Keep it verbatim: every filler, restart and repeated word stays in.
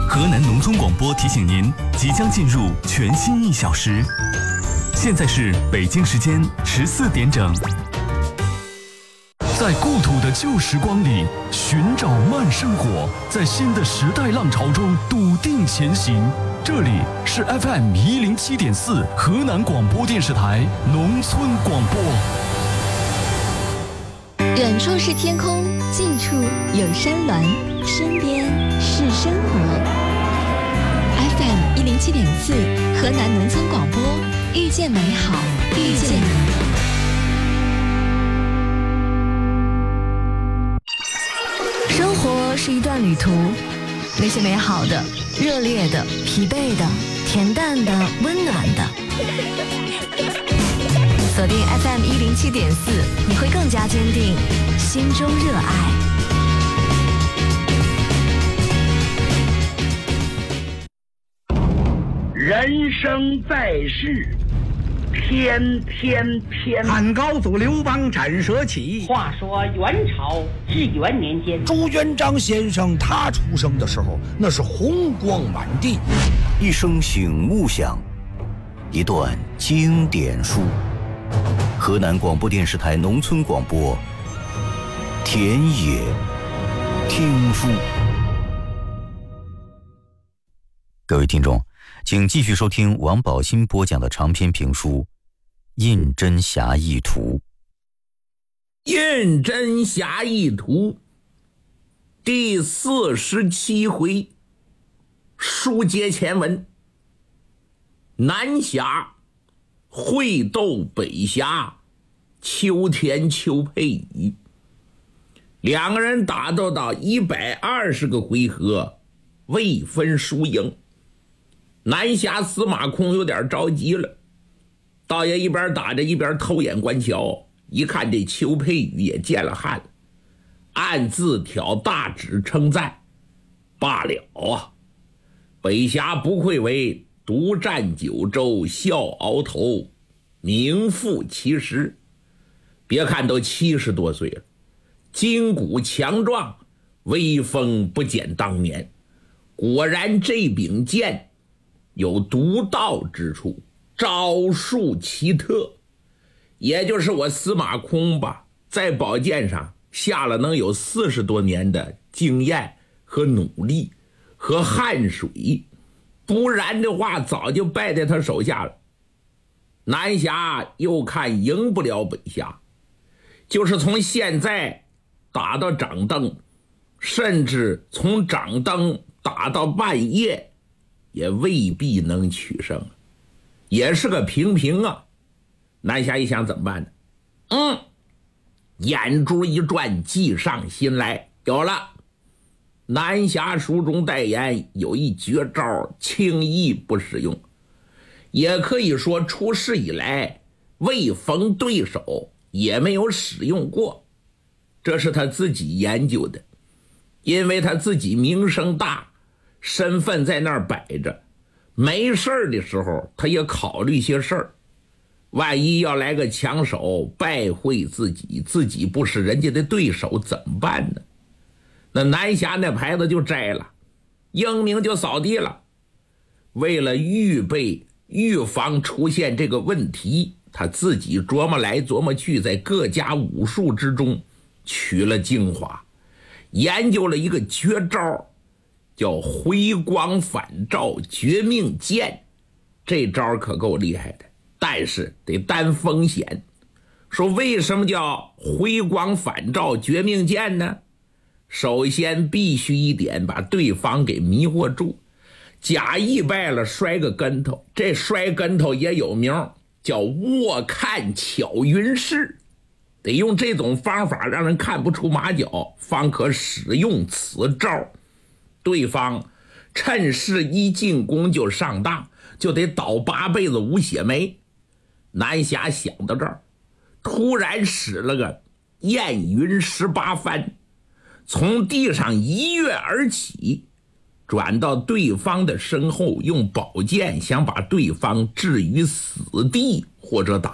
河南农村广播提醒您，即将进入全新一小时。现在是北京时间十四点整。在故土的旧时光里寻找慢生活，在新的时代浪潮中笃定前行。这里是 F M 一零七点四河南广播电视台农村广播。 远处是天空，近处有山峦，身边是生活。F M 一零七点四河南农村广播，遇见美好，遇见你。生活是一段旅途，那些美好的、热烈的、疲惫的、恬淡的、温暖的。锁定 F M 一零七点四，你会更加坚定心中热爱。 人生在世，天天天。 汉高祖刘邦斩蛇起。 话说元朝至元年间， 朱元璋先生他出生的时候，那是红光满地。 一声醒目响，一段经典书。河南广播电视台农村广播，田野听书。各位听众，请继续收听王宝新播讲的长篇评书《胤禛侠义图》。 胤禛侠义图第四十七回，书接前文。南侠会斗北侠秋田邱佩仪，两个人打斗到一百二十个回合，未分输赢。南侠司马空有点着急了，倒也一边打着一边偷眼观瞧，一看这邱佩宇也见了汗，暗自挑大指称赞：罢了啊，北侠不愧为独占九州，笑鳌头，名副其实。别看都七十多岁了，筋骨强壮，威风不减当年。果然这柄剑有独到之处，招数奇特。也就是我司马空吧，在宝剑上下了能有四十多年的经验和努力和汗水，不然的话早就败在他手下了。南侠又看赢不了北侠，就是从现在打到掌灯，甚至从掌灯打到半夜，也未必能取胜，也是个平平啊。南侠一想怎么办呢？嗯，眼珠一转，计上心来，有了。南侠书中代言有一绝招，轻易不使用，也可以说出世以来未逢对手，也没有使用过。这是他自己研究的，因为他自己名声大，身份在那儿摆着，没事儿的时候他也考虑些事儿。万一要来个强手败坏自己，自己不是人家的对手怎么办呢？那南侠那牌子就摘了，英名就扫地了。为了预备预防出现这个问题，他自己琢磨来琢磨去，在各家武术之中取了精华，研究了一个绝招，叫回光返照绝命剑。这招可够厉害的，但是得担风险。说为什么叫回光返照绝命剑呢？首先必须一点把对方给迷惑住，假意败了摔个跟头，这摔跟头也有名，叫卧看巧云式，得用这种方法让人看不出马脚，方可使用此招。对方趁势一进攻就上当，就得倒八辈子无血霉。南侠想到这儿，突然使了个燕云十八翻，从地上一跃而起，转到对方的身后，用宝剑想把对方置于死地或者打